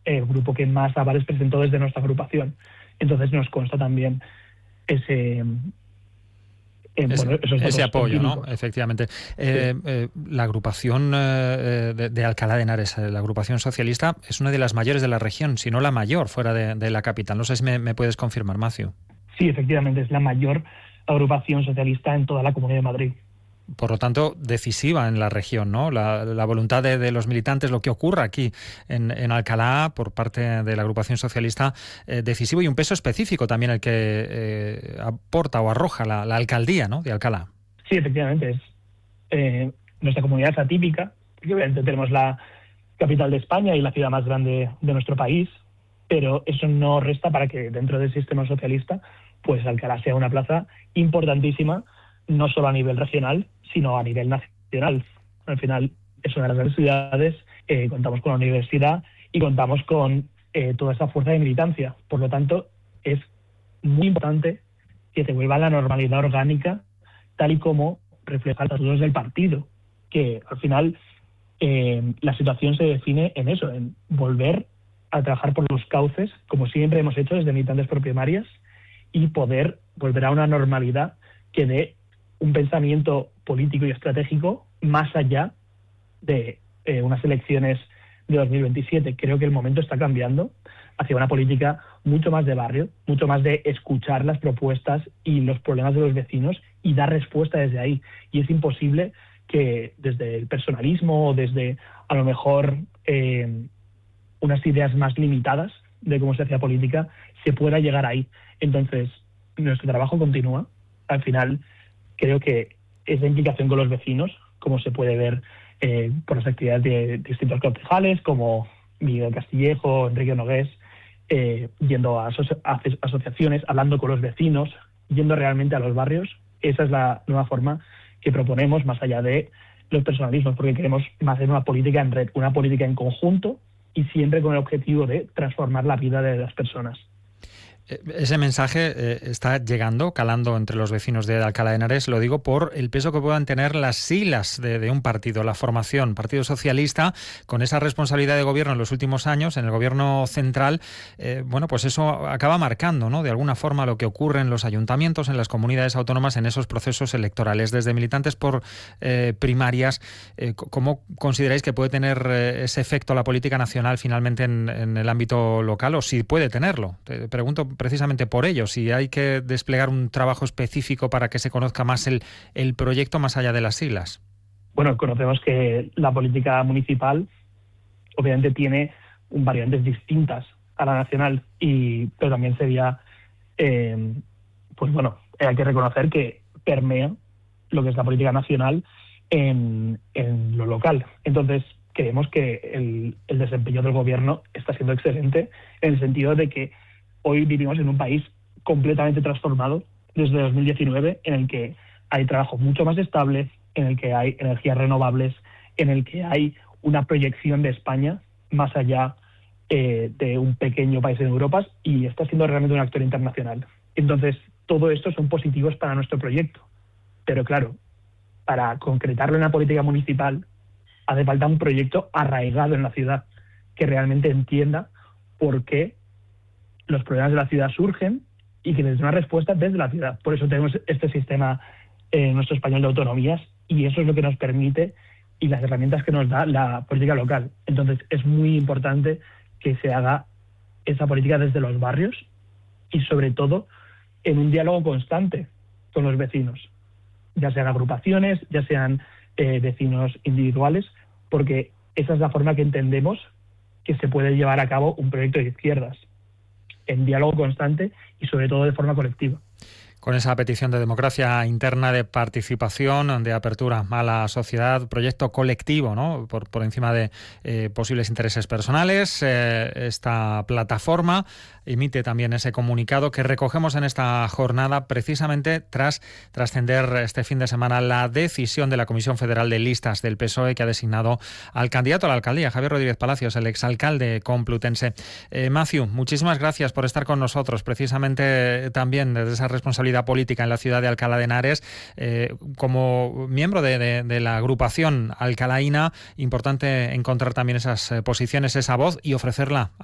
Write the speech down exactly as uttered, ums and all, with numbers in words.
el grupo que más avales presentó desde nuestra agrupación. Entonces nos consta también ese... Eh, Es, bueno, esos ese apoyo, empíricos. ¿no? Efectivamente. Eh, Sí. eh, la agrupación eh, de, de Alcalá de Henares, la agrupación socialista, es una de las mayores de la región, si no la mayor, fuera de, de la capital. No sé si me, me puedes confirmar, Matthew. Sí, efectivamente, es la mayor agrupación socialista en toda la Comunidad de Madrid. Por lo tanto, decisiva en la región, ¿no? La, la voluntad de, de los militantes, lo que ocurra aquí en, en Alcalá por parte de la agrupación socialista, eh, decisivo, y un peso específico también el que eh, aporta o arroja la, la alcaldía, ¿no?, de Alcalá. Sí, efectivamente, es eh, nuestra comunidad es atípica, porque obviamente tenemos la capital de España y la ciudad más grande de nuestro país, pero eso no resta para que dentro del sistema socialista, pues Alcalá sea una plaza importantísima, no solo a nivel regional, sino a nivel nacional. Al final es una de las grandes ciudades, eh, contamos con la universidad y contamos con eh, toda esa fuerza de militancia. Por lo tanto, es muy importante que se vuelva a la normalidad orgánica, tal y como refleja los estatutos del partido, que al final eh, la situación se define en eso, en volver a trabajar por los cauces, como siempre hemos hecho desde militantes proprimarias, y poder volver a una normalidad que dé un pensamiento político y estratégico más allá de eh, unas elecciones de dos mil veintisiete. Creo que el momento está cambiando hacia una política mucho más de barrio, mucho más de escuchar las propuestas y los problemas de los vecinos y dar respuesta desde ahí. Y es imposible que desde el personalismo o desde a lo mejor eh, unas ideas más limitadas de cómo se hacía política se pueda llegar ahí. Entonces, nuestro trabajo continúa. Al final, creo que esa implicación con los vecinos, como se puede ver eh, por las actividades de distintos concejales, como Miguel Castillejo, Enrique Nogués, eh, yendo a, aso a asociaciones, hablando con los vecinos, yendo realmente a los barrios, esa es la nueva forma que proponemos, más allá de los personalismos, porque queremos hacer una política en red, una política en conjunto y siempre con el objetivo de transformar la vida de las personas. Ese mensaje eh, está llegando, calando entre los vecinos de Alcalá de Henares, lo digo por el peso que puedan tener las siglas de, de un partido, la formación, Partido Socialista, con esa responsabilidad de gobierno en los últimos años, en el gobierno central, eh, bueno, pues eso acaba marcando, ¿no?, de alguna forma lo que ocurre en los ayuntamientos, en las comunidades autónomas, en esos procesos electorales. Desde militantes por eh, primarias, eh, ¿cómo consideráis que puede tener eh, ese efecto la política nacional finalmente en, en el ámbito local, o si puede tenerlo? Te pregunto precisamente por ello, si hay que desplegar un trabajo específico para que se conozca más el, el proyecto más allá de las siglas. Bueno, conocemos que la política municipal obviamente tiene variantes distintas a la nacional, y pero también sería, eh, pues bueno, hay que reconocer que permea lo que es la política nacional en, en lo local. Entonces, creemos que el, el desempeño del gobierno está siendo excelente, en el sentido de que hoy vivimos en un país completamente transformado desde dos mil diecinueve, en el que hay trabajo mucho más estable, en el que hay energías renovables, en el que hay una proyección de España más allá eh, de un pequeño país en Europa, y está siendo realmente un actor internacional. Entonces, todo esto son positivos para nuestro proyecto. Pero claro, para concretarlo en la política municipal, hace falta un proyecto arraigado en la ciudad, que realmente entienda por qué los problemas de la ciudad surgen y que les dé una respuesta desde la ciudad. Por eso tenemos este sistema eh, nuestro español de autonomías, y eso es lo que nos permite y las herramientas que nos da la política local. Entonces es muy importante que se haga esa política desde los barrios y sobre todo en un diálogo constante con los vecinos, ya sean agrupaciones, ya sean eh, vecinos individuales, porque esa es la forma que entendemos que se puede llevar a cabo un proyecto de izquierdas, en diálogo constante y sobre todo de forma colectiva. Con esa petición de democracia interna, de participación, de apertura a la sociedad, proyecto colectivo, ¿no?, por, por encima de eh, posibles intereses personales. Eh, esta plataforma emite también ese comunicado que recogemos en esta jornada, precisamente tras trascender este fin de semana la decisión de la Comisión Federal de Listas del P S O E, que ha designado al candidato a la alcaldía, Javier Rodríguez Palacios, el exalcalde complutense. Eh, Matthew, muchísimas gracias por estar con nosotros, precisamente también desde esa responsabilidad política en la ciudad de Alcalá de Henares, eh, como miembro de, de, de la agrupación alcalaína. Importante encontrar también esas posiciones, esa voz, y ofrecerla